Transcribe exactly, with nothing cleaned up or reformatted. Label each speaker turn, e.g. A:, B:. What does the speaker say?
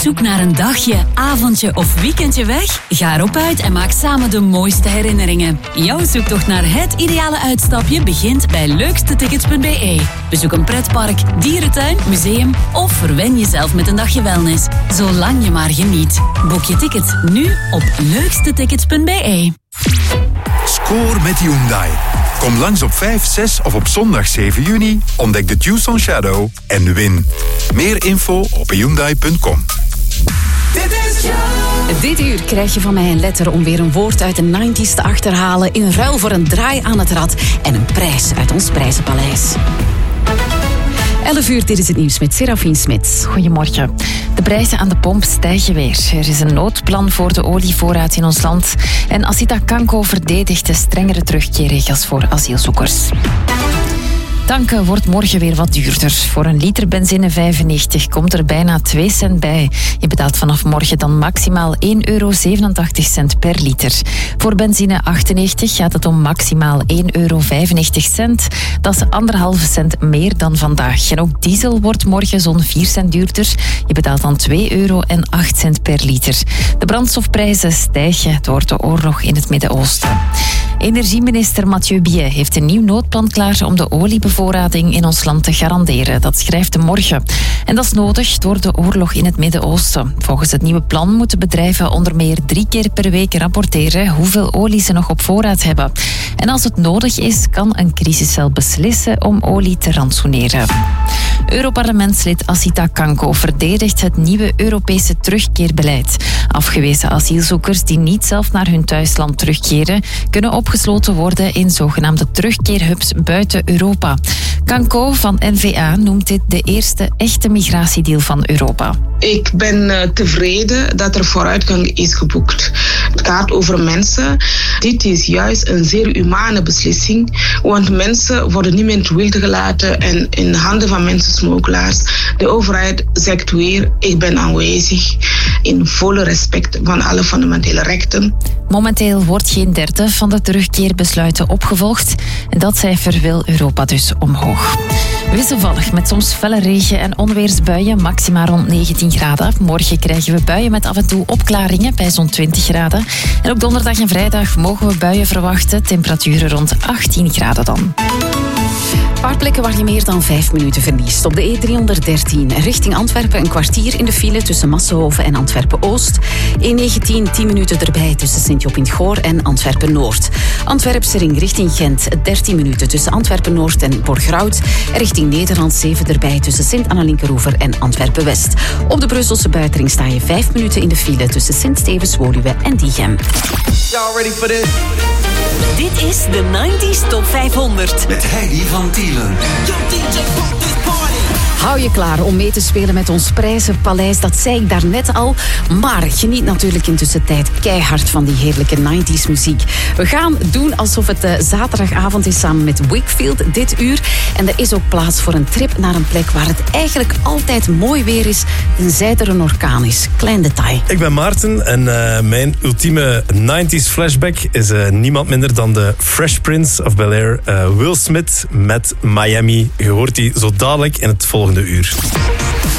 A: zoek naar een dagje, avondje of weekendje weg? Ga erop uit en maak samen de mooiste herinneringen. Jouw zoektocht naar het ideale uitstapje begint bij leukste tickets punt b e. Bezoek een pretpark, dierentuin, museum of verwen jezelf met een dagje wellness. Zolang je maar geniet. Boek je tickets nu op leukste tickets punt b e.
B: Score met Hyundai. Kom langs op vijf, zes of op zondag zeven juni. Ontdek de Tucson Shadow en win. Meer info op hyundai punt com.
C: Dit uur krijg je van mij een letter om weer een woord uit de nineties te achterhalen in ruil voor een draai aan het rad en een prijs uit ons prijzenpaleis. elf uur, dit is het nieuws met Serafien Smits.
D: Goedemorgen. De prijzen aan de pomp stijgen weer. Er is een noodplan voor de olievoorraad in ons land. En Asita Kanko verdedigt de strengere terugkeerregels voor asielzoekers. Tanken wordt morgen weer wat duurder. Voor een liter benzine vijfennegentig komt er bijna twee cent bij. Je betaalt vanaf morgen dan maximaal één euro zevenentachtig cent per liter. Voor benzine achtennegentig gaat het om maximaal één euro vijfennegentig cent. Dat is anderhalve cent meer dan vandaag. En ook diesel wordt morgen zo'n vier cent duurder. Je betaalt dan twee euro en acht cent per liter. De brandstofprijzen stijgen door de oorlog in het Midden-Oosten. Energieminister Mathieu Biet heeft een nieuw noodplan klaar om de oliebevoorrading in ons land te garanderen. Dat schrijft de Morgen. En dat is nodig door de oorlog in het Midden-Oosten. Volgens het nieuwe plan moeten bedrijven onder meer drie keer per week rapporteren hoeveel olie ze nog op voorraad hebben. En als het nodig is, kan een crisiscel beslissen om olie te rantsoeneren. Europarlementslid Asita Kanko verdedigt het nieuwe Europese terugkeerbeleid. Afgewezen asielzoekers die niet zelf naar hun thuisland terugkeren, kunnen opgesloten worden in zogenaamde terugkeerhubs buiten Europa. Kanko van N V A noemt dit de eerste echte migratiedeal van Europa.
E: Ik ben uh, tevreden dat er vooruitgang is geboekt. Het gaat over mensen. Dit is juist een zeer humane beslissing, want mensen worden niet meer ter wilde gelaten en in handen van mensensmokkelaars. De overheid zegt weer, ik ben aanwezig in volle respect van alle fundamentele rechten.
D: Momenteel wordt geen derde van de terugkeerbesluiten opgevolgd. En dat cijfer wil Europa dus omhoog. Wisselvallig met soms felle regen en onweersbuien, maxima rond negentien graden. Morgen krijgen we buien met af en toe opklaringen bij zo'n twintig graden. En ook donderdag en vrijdag mogen we buien verwachten. Temperaturen rond achttien graden dan.
C: Een paar plekken waar je meer dan vijf minuten verliest. Op de E driehonderddertien richting Antwerpen een kwartier in de file tussen Massenhoven en Antwerpen-Oost. E negentien tien minuten erbij tussen Sint-Job in het Goor en Antwerpen-Noord. Antwerpse ring richting Gent dertien minuten tussen Antwerpen-Noord en Borgerhout. En richting Nederland zeven erbij tussen Sint-Anna-Linkeroever en Antwerpen-West. Op de Brusselse buitenring sta je vijf minuten in de file tussen Sint-Stevens-Woluwe en Diegem.
F: Y'all ready for this?
A: Dit is de nineties Top vijfhonderd.
F: Met Heidi van Tielen.
C: Hou je klaar om mee te spelen met ons prijzenpaleis, dat zei ik daarnet al. Maar geniet natuurlijk intussen tijd keihard van die heerlijke nineties muziek. We gaan doen alsof het uh, zaterdagavond is samen met Wakefield dit uur. En er is ook plaats voor een trip naar een plek waar het eigenlijk altijd mooi weer is, tenzij er een orkaan is. Klein detail.
G: Ik ben Maarten en uh, mijn ultieme nineties flashback is uh, niemand minder dan de Fresh Prince of Bel-Air, uh, Will Smith met Miami. Je hoort die zo dadelijk in het volgende uur.